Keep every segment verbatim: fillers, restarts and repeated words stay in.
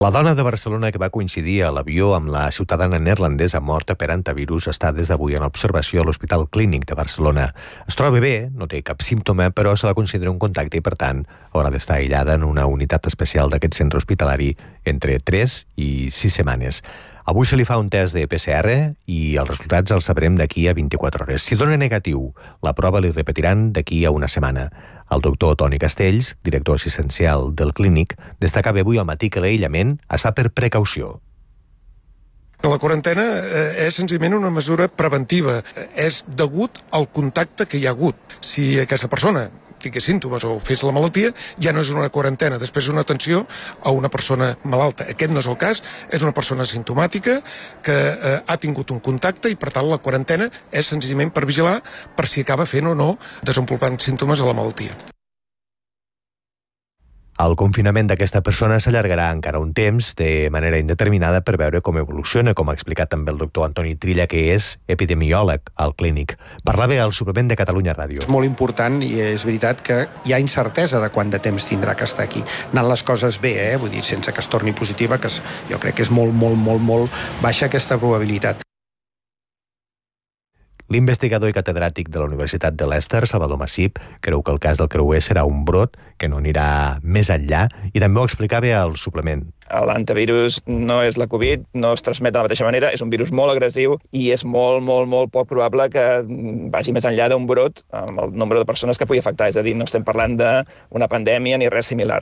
La dona de Barcelona que va coincidir a l'avió amb la ciutadana neerlandesa morta per antivirus està des d'avui en observació a l'Hospital Clínic de Barcelona. Es troba bé, no té cap símptoma, però se la considera un contacte i, per tant, haurà d'estar aïllada en una unitat especial d'aquest centre hospitalari entre tres i sis setmanes. Avui se li fa un test de P C R i els resultats els sabrem d'aquí a vint-i-quatre hores. Si dona negatiu, la prova li repetiran d'aquí a una setmana. El doctor Toni Castells, director assistencial del clínic, destacava avui al matí que l'aïllament es fa per precaució. La quarantena és senzillament una mesura preventiva. És degut al contacte que hi ha hagut. Si aquesta persona tingués símptomes o fes la malaltia, ja no és una quarantena, després és una atenció a una persona malalta. Aquest no és el cas, és una persona simptomàtica que eh, ha tingut un contacte i, per tant, la quarantena és senzillament per vigilar per si acaba fent o no desenvolupant símptomes de la malaltia. El confinament d'aquesta persona s'allargarà encara un temps de manera indeterminada per veure com evoluciona, com ha explicat també el doctor Antoni Trilla, que és epidemiòleg al clínic. Parlava al suplement de Catalunya Ràdio. És molt important i és veritat que hi ha incertesa de quant de temps tindrà que estar aquí. Anant les coses bé, eh? Vull dir, sense que es torni positiva, que es, jo crec que és molt, molt, molt, molt baixa aquesta probabilitat. L'investigador i catedràtic de la Universitat de Leicester, Salvador Massip, creu que el cas del creuer serà un brot que no anirà més enllà i també ho explicava al suplement. L'antivirus no és la Covid, no es transmet de la mateixa manera, és un virus molt agressiu i és molt, molt, molt poc probable que vagi més enllà d'un brot amb el nombre de persones que pugui afectar. És a dir, no estem parlant d'una pandèmia ni res similar.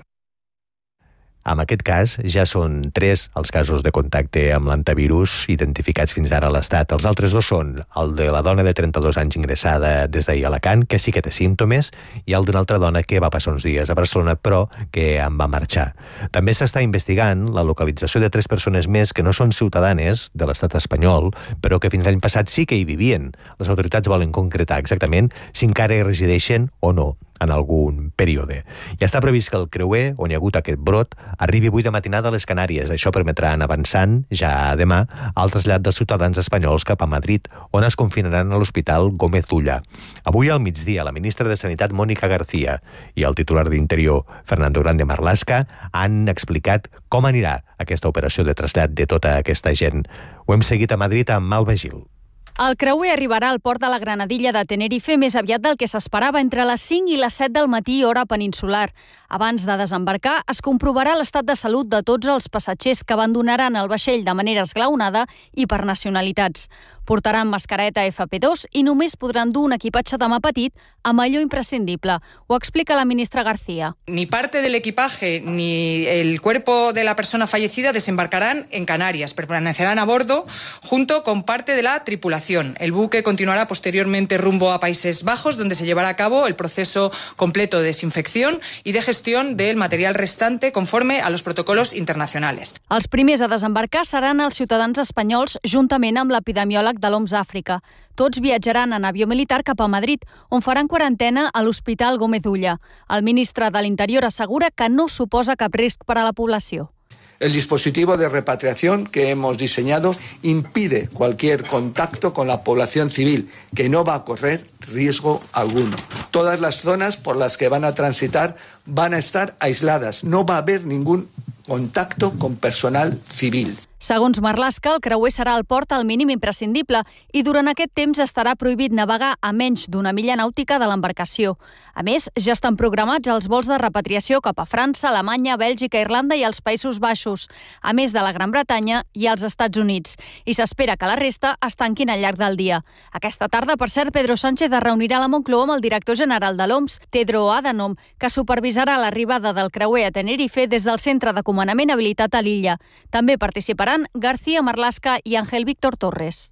En aquest cas, ja són tres els casos de contacte amb l'antivirus identificats fins ara a l'Estat. Els altres dos són el de la dona de trenta-dos anys ingressada des d'ahir a Alacant, que sí que té símptomes, i el d'una altra dona que va passar uns dies a Barcelona, però que en va marxar. També s'està investigant la localització de tres persones més que no són ciutadanes de l'Estat espanyol, però que fins l'any passat sí que hi vivien. Les autoritats volen concretar exactament si encara hi resideixen o no en algun període. I està previst que el creuer, on hi ha hagut aquest brot, arribi avui de matinada a les Canàries. Això permetrà anar avançant, ja demà, al trasllat dels ciutadans espanyols cap a Madrid, on es confinaran a l'Hospital Gómez Ulla. Avui al migdia, la ministra de Sanitat, Mónica García, i el titular d'Interior, Fernando Grande Marlaska, han explicat com anirà aquesta operació de trasllat de tota aquesta gent. Ho hem seguit a Madrid amb Malva Gil. El creuer arribarà al port de la Granadilla de Tenerife més aviat del que s'esperava, entre les cinc i les set del matí, hora peninsular. Abans de desembarcar, es comprovarà l'estat de salut de tots els passatgers que abandonaran el vaixell de manera esglaonada i per nacionalitats. Portaran mascareta F P dos i només podran dur un equipatge de mà petit amb allò imprescindible. Ho explica la ministra García. Ni parte del equipaje ni el cuerpo de la persona fallecida desembarcarán en Canarias. Permanecerán a bordo junto con parte de la tripulación. El buque continuará posteriormente rumbo a Países Bajos, donde se llevará a cabo el proceso completo de desinfección y de gestión del material restante conforme a los protocolos internacionales. Els primers a desembarcar seran els ciutadans espanyols juntament amb l'epidemiòleg de l'O M S Àfrica. Tots viatjaran en avió militar cap a Madrid, on faran quarantena a l'Hospital Gómez Ulla. El ministre de l'Interior assegura que no suposa cap risc per a la població. El dispositivo de repatriación que hemos diseñado impide cualquier contacto con la población civil, que no va a correr riesgo alguno. Todas las zonas por las que van a transitar van a estar aisladas. No va a haber ningún contacto con personal civil. Segons Marlaska, el creuer serà al port al mínim imprescindible i durant aquest temps estarà prohibit navegar a menys d'una milla nàutica de l'embarcació. A més, ja estan programats els vols de repatriació cap a França, Alemanya, Bèlgica, Irlanda i els Països Baixos, a més de la Gran Bretanya i els Estats Units. I s'espera que la resta es tanquin al llarg del dia. Aquesta tarda, per cert, Pedro Sánchez es reunirà a la Moncloa amb el director general de l'O M S, Tedros Adhanom, que supervisarà l'arribada del creuer a Tenerife des del centre de comandament habilitat a l'illa. També participarà García Marlaska i Ángel Víctor Torres.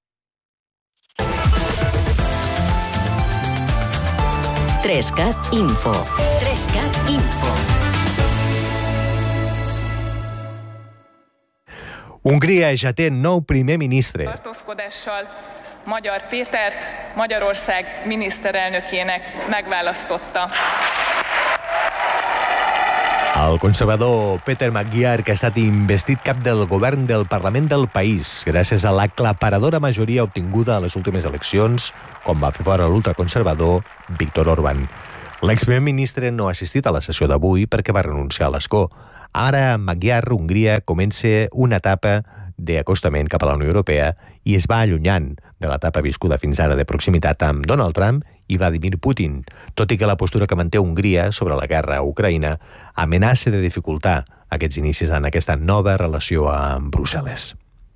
tres cat Info. tres cat Info. Hungria ja té nou primer ministre. Tartózkodással Magyar Pétert Magyarország miniszterelnökének megválasztotta. El conservador Peter Magyar, que ha estat investit cap del govern del Parlament del país gràcies a l'aclaparadora majoria obtinguda a les últimes eleccions, com va fer fora l'ultraconservador Viktor Orbán. L'exprimer ministre no ha assistit a la sessió d'avui perquè va renunciar a l'escó. Ara, a Magyar, Hongria, comença una etapa d'acostament cap a la Unió Europea i es va allunyant de l'etapa viscuda fins ara de proximitat amb Donald Trump i Vladimir Putin, tot i que la postura que manté Hongria sobre la guerra a Ucraïna amenaça de dificultar aquests inicis en aquesta nova relació amb Brussel·les.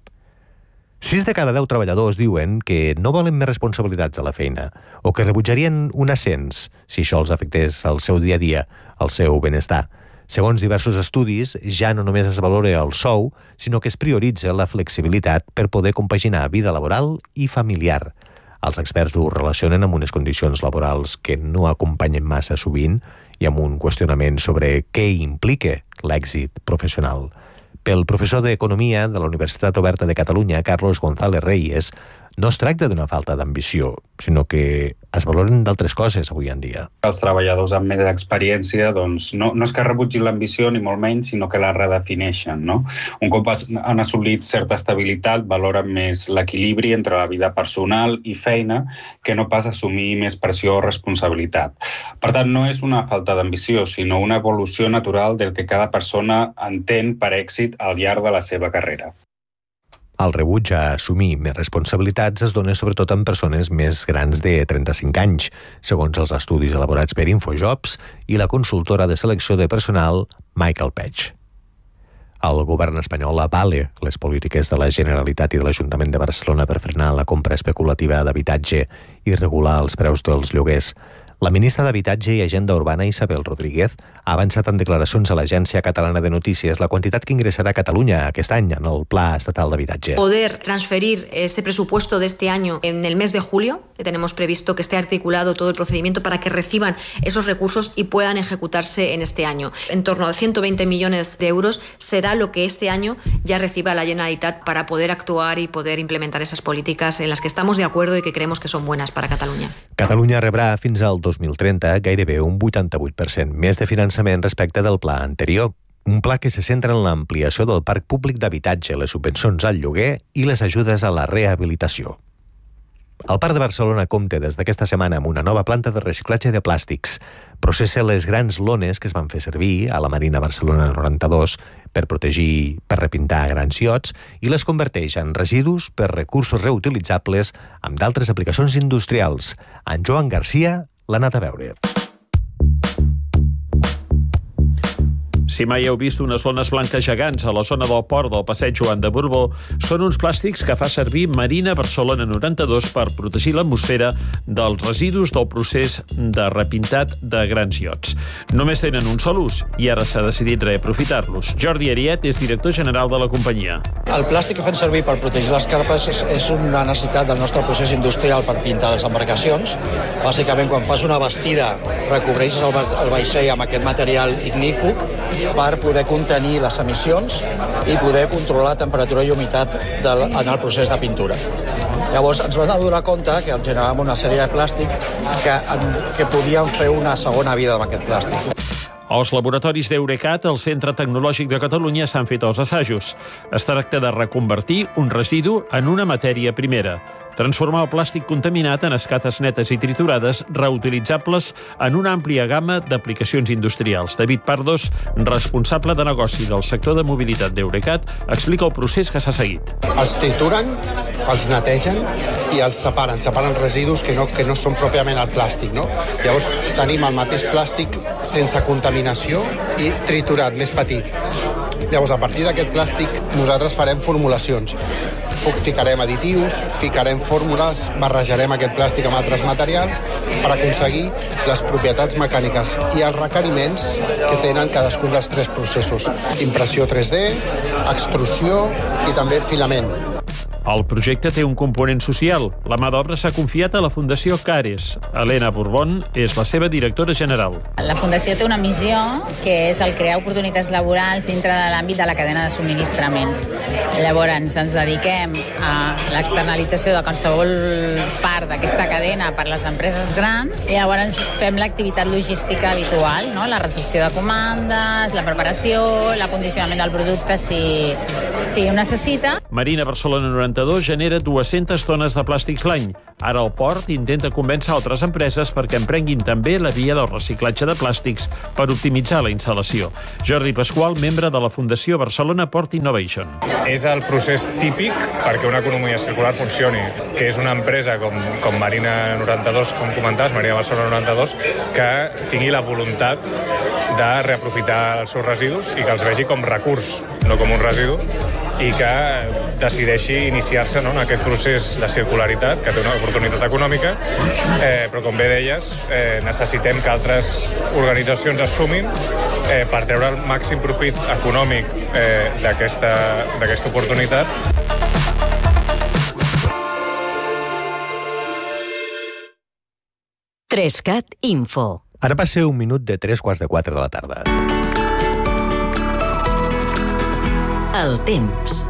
Sis de cada deu treballadors diuen que no volen més responsabilitats a la feina o que rebutjarien un ascens si això els afectés al seu dia a dia, al seu benestar. Segons diversos estudis, ja no només es valora el sou, sinó que es prioritza la flexibilitat per poder compaginar vida laboral i familiar. Els experts ho relacionen amb unes condicions laborals que no acompanyen massa sovint i amb un qüestionament sobre què implica l'èxit professional. Pel professor d'Economia de la Universitat Oberta de Catalunya, Carlos González Reyes, no es tracta d'una falta d'ambició, sinó que es valoren d'altres coses avui en dia. Els treballadors amb més experiència doncs, no, no és que rebutgin l'ambició ni molt menys, sinó que la redefineixen. No? Un cop han assolit certa estabilitat, valoren més l'equilibri entre la vida personal i feina que no pas assumir més pressió o responsabilitat. Per tant, no és una falta d'ambició, sinó una evolució natural del que cada persona entén per èxit al llarg de la seva carrera. El rebuig a assumir més responsabilitats es dona sobretot en persones més grans de trenta-cinc anys, segons els estudis elaborats per Infojobs i la consultora de selecció de personal Michael Page. El govern espanyol avala les polítiques de la Generalitat i de l'Ajuntament de Barcelona per frenar la compra especulativa d'habitatge i regular els preus dels lloguers. La ministra d'Habitatge i Agenda Urbana, Isabel Rodríguez, ha avançat en declaracions a l'Agència Catalana de Notícies la quantitat que ingressarà a Catalunya aquest any en el Pla Estatal d'Habitatge. Poder transferir ese presupuesto de este año en el mes de julio, que tenemos previsto que esté articulado todo el procedimiento para que reciban esos recursos y puedan ejecutarse en este año. En torno a ciento veinte millones de euros será lo que este año ya reciba la Generalitat para poder actuar y poder implementar esas políticas en las que estamos de acuerdo y que creemos que son buenas para Catalunya. Catalunya rebrà fins al dos mil trenta gairebé un vuitanta-vuit per cent més de finançament respecte del pla anterior. Un pla que se centra en l'ampliació del parc públic d'habitatge, les subvencions al lloguer i les ajudes a la rehabilitació. El Parc de Barcelona compta des d'aquesta setmana amb una nova planta de reciclatge de plàstics. Processa les grans lones que es van fer servir a la Marina Barcelona noranta-dos per protegir, per repintar grans iots i les converteix en residus per recursos reutilitzables amb d'altres aplicacions industrials. En Joan Garcia l'ha anat a veure. Si mai heu vist unes lones blanques gegants a la zona del port del passeig Joan de Borbó, són uns plàstics que fa servir Marina Barcelona noranta-dos per protegir l'atmosfera dels residus del procés de repintat de grans iots. Només tenen un sol ús i ara s'ha decidit reaprofitar-los. Jordi Ariet és director general de la companyia. El plàstic que fan servir per protegir les carpes és, és una necessitat del nostre procés industrial per pintar les embarcacions. Bàsicament, quan fas una bastida, recobreixes el, el vaixell amb aquest material ignífug per poder contenir les emissions i poder controlar la temperatura i humitat del, en el procés de pintura. Llavors ens vam adonar compte que ens generàvem una sèrie de plàstic que, que podíem fer una segona vida amb aquest plàstic. Als laboratoris d'Eurecat, al Centre Tecnològic de Catalunya, s'han fet els assajos. Es tracta de reconvertir un residu en una matèria primera, transformar el plàstic contaminat en escates netes i triturades reutilitzables en una àmplia gamma d'aplicacions industrials. David Pardos, responsable de negoci del sector de mobilitat d'Eurecat, explica el procés que s'ha seguit. Els trituren, els netegen i els separen, separen residus que no, que no són pròpiament el plàstic, no? Llavors tenim el mateix plàstic sense contaminació i triturat, més petit. Llavors, a partir d'aquest plàstic, nosaltres farem formulacions. Ficarem additius, ficarem fórmules, barrejarem aquest plàstic amb altres materials per aconseguir les propietats mecàniques i els requeriments que tenen cadascun dels tres processos. Impressió tres D, extrusió i també filament. El projecte té un component social. La mà d'obra s'ha confiat a la Fundació Cares. Helena Borbón és la seva directora general. La Fundació té una missió que és el crear oportunitats laborals dintre de l'àmbit de la cadena de subministrament. Llavors ens dediquem a l'externalització de qualsevol part d'aquesta cadena per les empreses grans i llavors fem l'activitat logística habitual, no? La recepció de comandes, la preparació, l'acondicionament del producte si, si ho necessita. Marina Barcelona noranta noranta-dos genera dues-centes tones de plàstics l'any. Ara el port intenta convèncer altres empreses perquè emprenguin també la via del reciclatge de plàstics per optimitzar la instal·lació. Jordi Pasqual, membre de la Fundació Barcelona Port Innovation. És el procés típic perquè una economia circular funcioni, que és una empresa com, com Marina noranta-dos, com comentaves, Marina Barcelona noranta-dos, que tingui la voluntat de reaprofitar els seus residus i que els vegi com recurs, no com un residu, i que decideixi iniciar-se, no, en aquest procés de circularitat, que té una oportunitat econòmica, eh, però com bé deies, eh, necessitem que altres organitzacions assumin eh, per treure el màxim profit econòmic eh, d'aquesta d'aquesta oportunitat. Trescat Info. Ara va ser un minut de tres quarts de quatre de la tarda. El temps.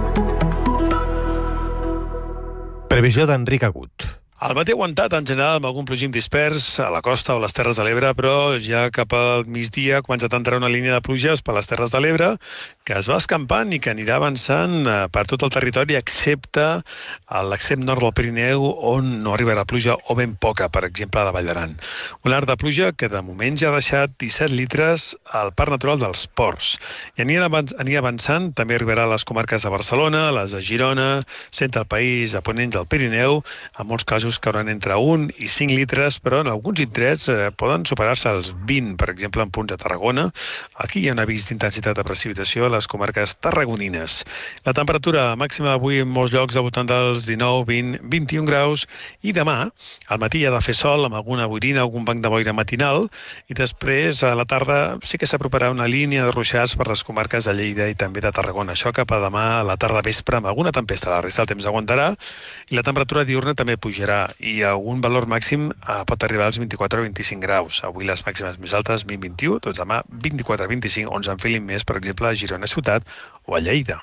Previsió d'Enric Agut. El matí aguantat, en general, amb algun plogim dispers a la costa o a les Terres de l'Ebre, però ja cap al migdia ha començat a entrar una línia de pluges per les Terres de l'Ebre que es va escampant i que anirà avançant per tot el territori, excepte a l'extrem nord del Pirineu, on no arribarà pluja o ben poca, per exemple, a la Vall d'Aran. Un arc de pluja que de moment ja ha deixat disset litres al Parc Natural dels Ports. I anirà avançant, també arribarà a les comarques de Barcelona, les de Girona, centre del país, a ponent del Pirineu, en molts casos que hauran entre un i cinc litres, però en alguns indrets eh, poden superar-se els vint, per exemple, en punts de Tarragona. Aquí hi ha un avís d'intensitat de precipitació a les comarques tarragonines. La temperatura màxima avui en molts llocs al voltant dels dinou, vint, vint-i-un graus, i demà al matí ha de fer sol amb alguna boirina, algun banc de boira matinal, i després a la tarda sí que s'aproparà una línia de ruixats per les comarques de Lleida i també de Tarragona. Això cap a demà a la tarda vespre amb alguna tempesta. La resta del temps aguantarà i la temperatura diurna també pujarà i algun valor màxim eh, pot arribar als vint-i-quatre o vint-i-cinc graus. Avui les màximes més altes, vint vint i u, doncs demà vint-i-quatre a vint-i-cinc, on s'enfilin més, per exemple, a Girona Ciutat o a Lleida.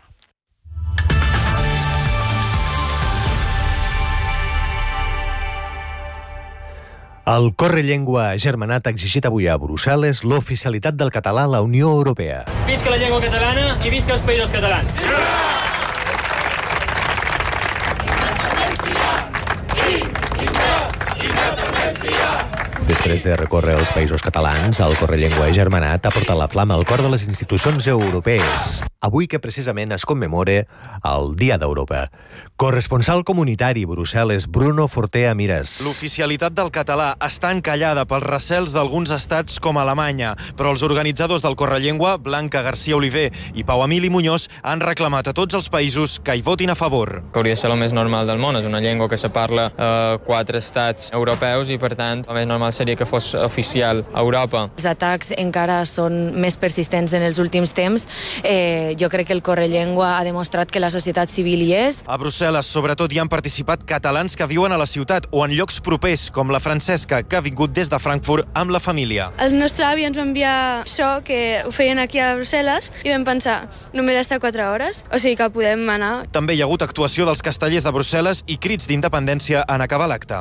El Correllengua Germanat ha exigit avui a Brussel·les l'oficialitat del català a la Unió Europea. Visca la llengua catalana i visca els països catalans. Després de recórrer els països catalans, el Correllengua Germanat ha portat la flama al cor de les institucions europees, avui que precisament es commemora el Dia d'Europa. Corresponsal comunitari Brussel·les, Bruno Forté Amires. L'oficialitat del català està encallada pels recels d'alguns estats com Alemanya, però els organitzadors del Correllengua, Blanca García Oliver i Pau Emili Muñoz, han reclamat a tots els països que hi votin a favor. Que hauria de ser el més normal del món, és una llengua que se parla a quatre estats europeus i, per tant, el més normal seria que fos oficial a Europa. Els atacs encara són més persistents en els últims temps. Eh, jo crec que el Correllengua ha demostrat que la societat civil hi és. A Brussel·les, sobretot, hi han participat catalans que viuen a la ciutat o en llocs propers, com la Francesca, que ha vingut des de Frankfurt amb la família. El nostre avi ens va enviar això, que ho feien aquí a Brussel·les, i vam pensar, només està quatre hores, o sigui que podem anar. També hi ha hagut actuació dels castellers de Brussel·les i crits d'independència en acabar l'acte.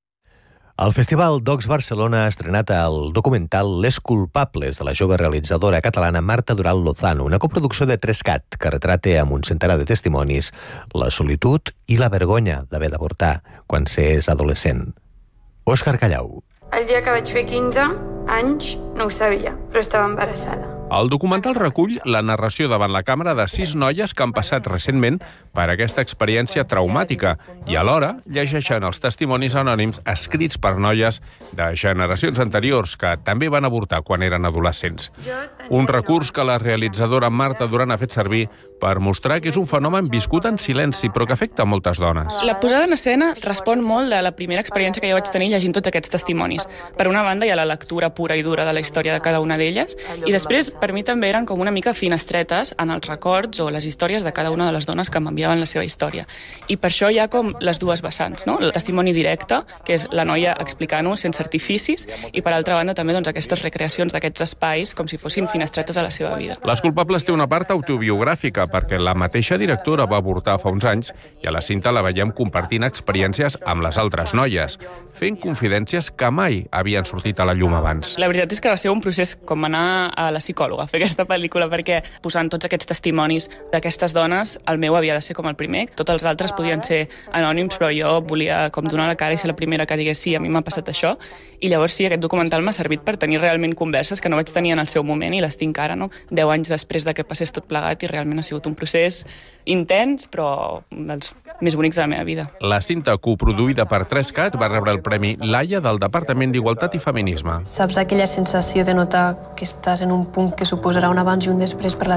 El Festival Docs Barcelona ha estrenat el documental Les culpables de la jove realitzadora catalana Marta Dural Lozano, una coproducció de Trescat que retrata amb un centenar de testimonis la solitud i la vergonya d'haver d'avortar quan s'és adolescent. Òscar Callau. El dia que vaig fer quinze anys no ho sabia, però estava embarassada. El documental recull la narració davant la càmera de sis noies que han passat recentment per aquesta experiència traumàtica i alhora llegeixen els testimonis anònims escrits per noies de generacions anteriors que també van avortar quan eren adolescents. Un recurs que la realitzadora Marta Duran ha fet servir per mostrar que és un fenomen viscut en silenci però que afecta moltes dones. La posada en escena respon molt de la primera experiència que jo vaig tenir llegint tots aquests testimonis. Per una banda hi ha la lectura pura i dura de la història de cada una d'elles i després per mi també eren com una mica finestretes en els records o les històries de cada una de les dones que m'enviaven la seva història. I per això hi ha com les dues vessants, no? El testimoni directe, que és la noia explicant-ho sense artificis, i per altra banda també doncs, aquestes recreacions d'aquests espais com si fossin finestretes a la seva vida. Les culpables té una part autobiogràfica perquè la mateixa directora va avortar fa uns anys i a la cinta la veiem compartint experiències amb les altres noies, fent confidències que mai havien sortit a la llum abans. La veritat és que va va ser un procés com anar a la psicòloga a fer aquesta pel·lícula, perquè posant tots aquests testimonis d'aquestes dones, el meu havia de ser com el primer. Tots els altres podien ser anònims, però jo volia com donar la cara i ser la primera que digués sí, a mi m'ha passat això. I llavors sí, aquest documental m'ha servit per tenir realment converses que no vaig tenir en el seu moment i les tinc ara, no? Deu anys després de que passés tot plegat, i realment ha sigut un procés intens, però un dels més bonics de la meva vida. La cinta coproduïda per tres cat va rebre el Premi Laia del Departament d'Igualtat i Feminisme. Saps aquella sensació de notar que estàs en un punt que suposarà un abans i un després per la